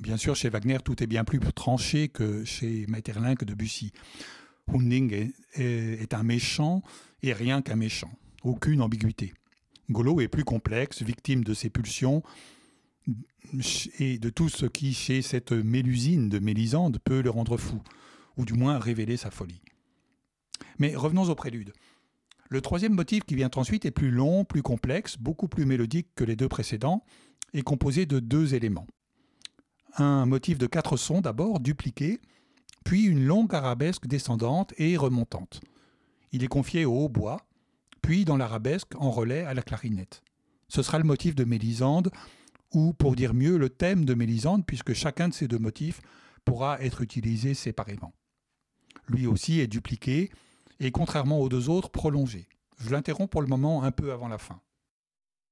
Bien sûr, chez Wagner, tout est bien plus tranché que chez Maeterlinck, Debussy. Hunding est un méchant et rien qu'un méchant. Aucune ambiguïté. Golo est plus complexe, victime de ses pulsions et de tout ce qui, chez cette Mélusine de Mélisande, peut le rendre fou, ou du moins révéler sa folie. Mais revenons au prélude. Le troisième motif qui vient ensuite est plus long, plus complexe, beaucoup plus mélodique que les deux précédents, et composé de 2 éléments. Un motif de 4 sons d'abord, dupliqué, puis une longue arabesque descendante et remontante. Il est confié au hautbois, puis dans l'arabesque en relais à la clarinette. Ce sera le motif de Mélisande, ou pour dire mieux, le thème de Mélisande, puisque chacun de ces 2 motifs pourra être utilisé séparément. Lui aussi est dupliqué, et contrairement aux 2 autres, prolongé. Je l'interromps pour le moment un peu avant la fin.